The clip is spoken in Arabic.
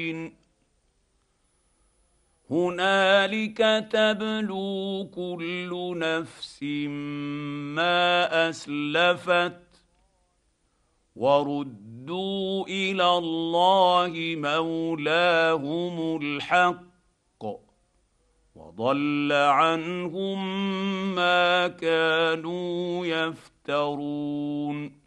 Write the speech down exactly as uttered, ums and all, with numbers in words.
هنالك تبلو كل نفس ما اسلفت وردوا الى الله مولاهم الحق وضل عنهم ما كانوا يفترون